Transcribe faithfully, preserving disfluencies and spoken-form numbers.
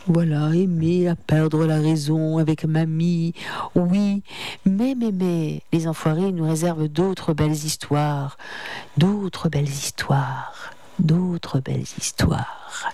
Voilà, aimer à perdre la raison avec mamie. Oui, mais, mais, mais, les enfoirés nous réservent d'autres belles histoires. D'autres belles histoires. D'autres belles histoires.